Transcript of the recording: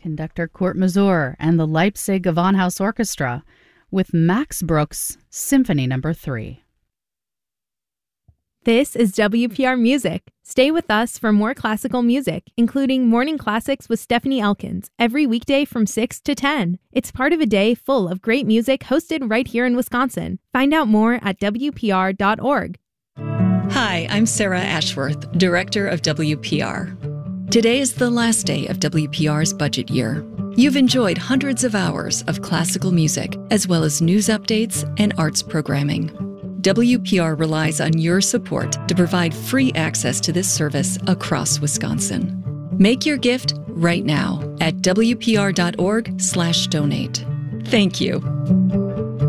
conductor Kurt Masur and the Leipzig Gewandhaus Orchestra with Max Bruch's Symphony No. 3. This is WPR Music. Stay with us for more classical music, including Morning Classics with Stephanie Elkins, every weekday from 6 to 10. It's part of a day full of great music hosted right here in Wisconsin. Find out more at WPR.org. Hi, I'm Sarah Ashworth, Director of WPR. Today is the last day of WPR's budget year. You've enjoyed hundreds of hours of classical music, as well as news updates and arts programming. WPR relies on your support to provide free access to this service across Wisconsin. Make your gift right now at WPR.org/donate. Thank you.